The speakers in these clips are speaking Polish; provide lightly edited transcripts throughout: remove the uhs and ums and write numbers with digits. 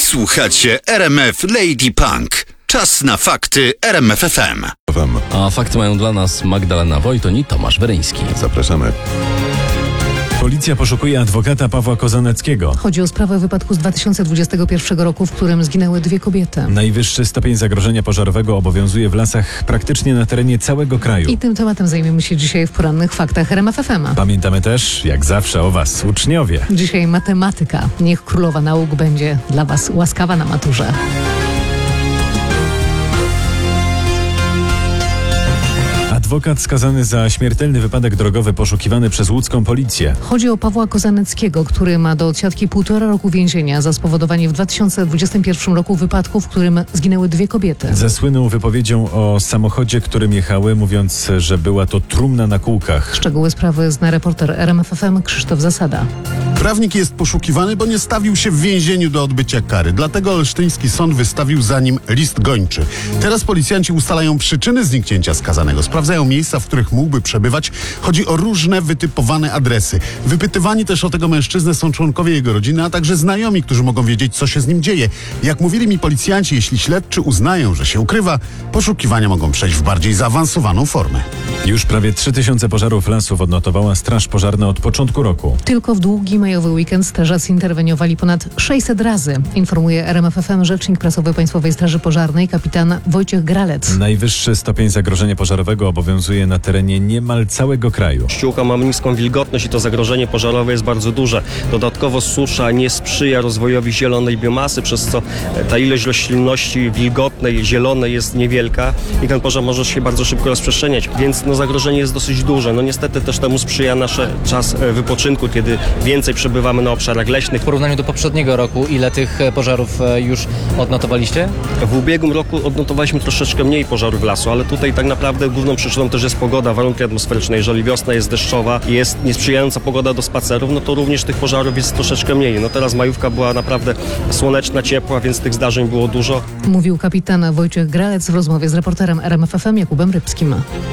Słuchacie RMF Lady Punk. Czas na fakty RMF FM. A fakty mają dla nas Magdalena Wojton i Tomasz Weryński. Zapraszamy. Policja poszukuje adwokata Pawła Kozaneckiego. Chodzi o sprawę wypadku z 2021 roku, w którym zginęły 2 kobiety. Najwyższy stopień zagrożenia pożarowego obowiązuje w lasach praktycznie na terenie całego kraju. I tym tematem zajmiemy się dzisiaj w porannych faktach RMF FM. Pamiętamy też, jak zawsze, o Was, uczniowie. Dzisiaj matematyka. Niech królowa nauk będzie dla Was łaskawa na maturze. Adwokat skazany za śmiertelny wypadek drogowy poszukiwany przez łódzką policję. Chodzi o Pawła Kozaneckiego, który ma do odsiadki 1,5 roku więzienia za spowodowanie w 2021 roku wypadku, w którym zginęły 2 kobiety. Zasłynął wypowiedzią o samochodzie, którym jechały, mówiąc, że była to trumna na kółkach. Szczegóły sprawy zna reporter RMF FM Krzysztof Zasada. Prawnik jest poszukiwany, bo nie stawił się w więzieniu do odbycia kary. Dlatego olsztyński sąd wystawił za nim list gończy. Teraz policjanci ustalają przyczyny zniknięcia skazanego. Sprawdzają miejsca, w których mógłby przebywać. Chodzi o różne wytypowane adresy. Wypytywani też o tego mężczyznę są członkowie jego rodziny, a także znajomi, którzy mogą wiedzieć, co się z nim dzieje. Jak mówili mi policjanci, jeśli śledczy uznają, że się ukrywa, poszukiwania mogą przejść w bardziej zaawansowaną formę. Już prawie 3000 pożarów lasów odnotowała Straż Pożarna od początku roku. Tylko w długi majowy weekend strażacy interweniowali ponad 600 razy, informuje RMF FM rzecznik prasowy Państwowej Straży Pożarnej kapitan Wojciech Gralec. Najwyższy stopień zagrożenia pożarowego obowiązuje na terenie niemal całego kraju. Ściółka ma niską wilgotność i to zagrożenie pożarowe jest bardzo duże. Dodatkowo susza nie sprzyja rozwojowi zielonej biomasy, przez co ta ilość roślinności wilgotnej, zielonej jest niewielka i ten pożar może się bardzo szybko rozprzestrzeniać, więc zagrożenie jest dosyć duże. Niestety też temu sprzyja nasz czas wypoczynku, kiedy więcej przebywamy na obszarach leśnych. W porównaniu do poprzedniego roku, ile tych pożarów już odnotowaliście? W ubiegłym roku odnotowaliśmy troszeczkę mniej pożarów lasu, ale tutaj tak naprawdę główną przyczyną też jest pogoda, warunki atmosferyczne. Jeżeli wiosna jest deszczowa i jest niesprzyjająca pogoda do spacerów, to również tych pożarów jest troszeczkę mniej. Teraz majówka była naprawdę słoneczna, ciepła, więc tych zdarzeń było dużo. Mówił kapitan Wojciech Gralec w rozmowie z reporterem RMF FM Jakubem Rybskim.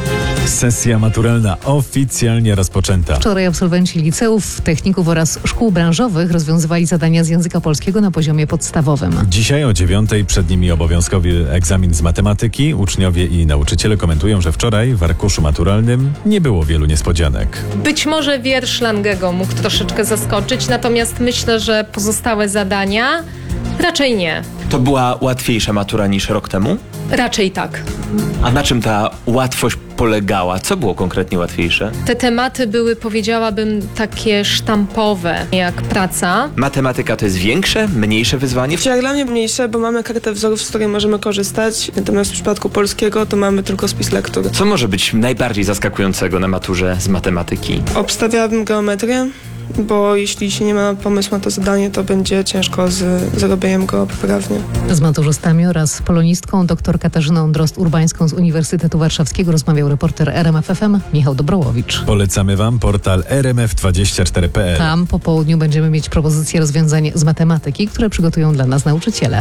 Sesja maturalna oficjalnie rozpoczęta. Wczoraj absolwenci liceów, techników oraz szkół branżowych rozwiązywali zadania z języka polskiego na poziomie podstawowym. Dzisiaj o 9:00 przed nimi obowiązkowy egzamin z matematyki. Uczniowie i nauczyciele komentują, że wczoraj w arkuszu maturalnym nie było wielu niespodzianek. Być może wiersz Langego mógł troszeczkę zaskoczyć, natomiast myślę, że pozostałe zadania raczej nie. To była łatwiejsza matura niż rok temu? Raczej tak. A na czym ta łatwość polegała? Co było konkretnie łatwiejsze? Te tematy były, powiedziałabym, takie sztampowe, jak praca. Matematyka to jest większe, mniejsze wyzwanie? Jak dla mnie mniejsze, bo mamy kartę wzorów, z której możemy korzystać. Natomiast w przypadku polskiego to mamy tylko spis lektur. Co może być najbardziej zaskakującego na maturze z matematyki? Obstawiałabym geometrię, bo jeśli się nie ma pomysłu na to zadanie, to będzie ciężko z zrobieniem go poprawnie. Z maturzystami oraz polonistką dr Katarzyną Drozd-Urbańską z Uniwersytetu Warszawskiego rozmawiał reporter RMF FM Michał Dobrołowicz. Polecamy Wam portal rmf24.pl. Tam po południu będziemy mieć propozycje rozwiązań z matematyki, które przygotują dla nas nauczyciele.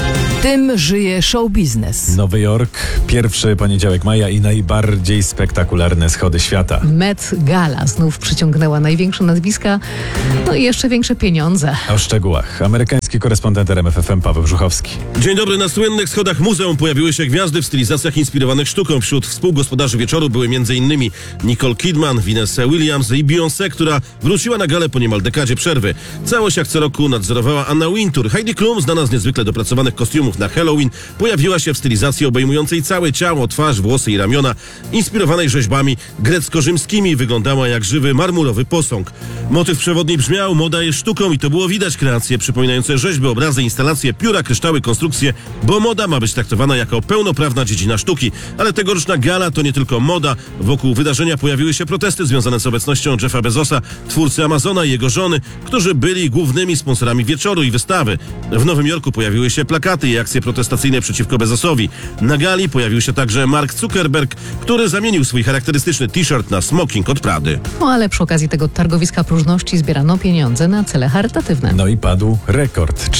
Tym żyje show biznes. Nowy Jork, pierwszy poniedziałek maja i najbardziej spektakularne schody świata. Met Gala znów przyciągnęła największe nazwiska, i jeszcze większe pieniądze. O szczegółach amerykański korespondent RMF FM Paweł Brzuchowski. Dzień dobry. Na słynnych schodach muzeum pojawiły się gwiazdy w stylizacjach inspirowanych sztuką. Wśród współgospodarzy wieczoru były m.in. Nicole Kidman, Vanessa Williams i Beyoncé, która wróciła na galę po niemal dekadzie przerwy. Całość jak co roku nadzorowała Anna Wintour. Heidi Klum, znana z niezwykle dopracowanych kostiumów na Halloween, pojawiła się w stylizacji obejmującej całe ciało, twarz, włosy i ramiona, inspirowanej rzeźbami grecko-rzymskimi. Wyglądała jak żywy marmurowy posąg. Motyw przewodni brzmiał: moda jest sztuką, i to było widać. Kreacje przypominające rzeźby, obrazy, instalacje, pióra, kryształy, konstrukcje, bo moda ma być traktowana jako pełnoprawna dziedzina sztuki. Ale tegoroczna gala to nie tylko moda. Wokół wydarzenia pojawiły się protesty związane z obecnością Jeffa Bezosa, twórcy Amazona, i jego żony, którzy byli głównymi sponsorami wieczoru i wystawy. W Nowym Jorku pojawiły się plakaty i akcje protestacyjne przeciwko Bezosowi. Na gali pojawił się także Mark Zuckerberg, który zamienił swój charakterystyczny t-shirt na smoking od Prady. Ale przy okazji tego targowiska próżności zbierano pieniądze na cele charytatywne. I padł rekord: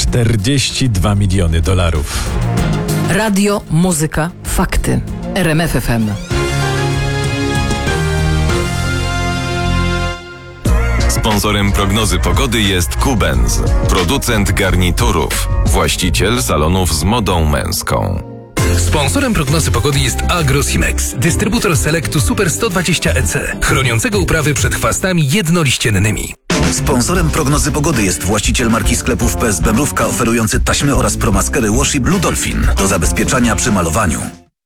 $42 miliony. Radio, muzyka, fakty. RMF FM. Sponsorem prognozy pogody jest Kubenz, producent garniturów, właściciel salonów z modą męską. Sponsorem prognozy pogody jest Agrosimex, dystrybutor Selectu Super 120 EC, chroniącego uprawy przed chwastami jednoliściennymi. Sponsorem prognozy pogody jest właściciel marki sklepów PSB Mrówka, oferujący taśmy oraz promaskery Washi Blue Dolphin do zabezpieczania przy malowaniu.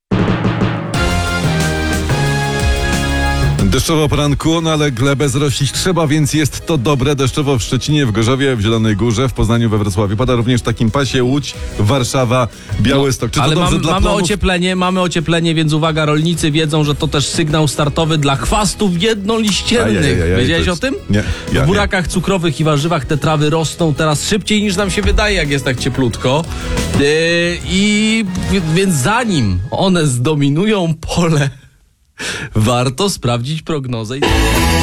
Deszczowo o poranku, no ale glebę zrościć trzeba, więc jest to dobre. Deszczowo w Szczecinie, w Gorzowie, w Zielonej Górze, w Poznaniu, we Wrocławiu. Pada również w takim pasie Łódź, Warszawa, Białystok. Czy to ale dobrze dla mamy ocieplenie, więc uwaga, rolnicy wiedzą, że to też sygnał startowy dla chwastów jednoliściennych. Wiedziałeś o tym? Nie. W burakach cukrowych i warzywach te trawy rosną teraz szybciej niż nam się wydaje, jak jest tak cieplutko. Więc zanim one zdominują pole, warto sprawdzić prognozę.